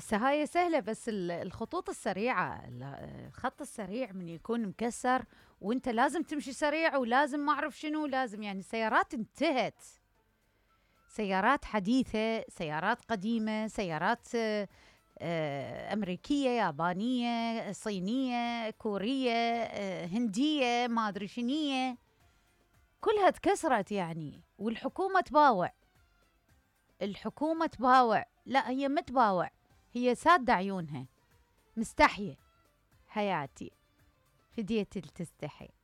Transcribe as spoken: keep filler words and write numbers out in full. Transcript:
هسه هاي سهلة، بس ال- الخطوط السريعة، ال- الخط السريع من يكون مكسر وانت لازم تمشي سريع ولازم ما اعرف شنو، لازم يعني السيارات انتهت. سيارات حديثة، سيارات قديمة، سيارات آه، آه، أمريكية، يابانية، صينية، كورية، آه، هندية، ما أدري شنية، كلها تكسرت يعني. والحكومة تباوع، الحكومة تباوع، لا هي ما تباوع، هي سادة عيونها، مستحية. حياتي فدية تستحي.